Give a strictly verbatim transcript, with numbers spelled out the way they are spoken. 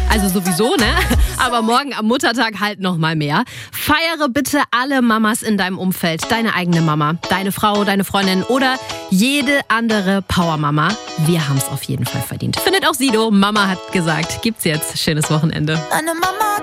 Also sowieso, ne? Aber morgen am Muttertag halt noch mal mehr. Feiere bitte alle Mamas in deinem Umfeld. Deine eigene Mama, deine Frau, deine Freundin oder jede andere Powermama. Wir haben es auf jeden Fall verdient. Findet auch Sido. Mama hat gesagt. Gibt's jetzt. Schönes Wochenende. Meine Mama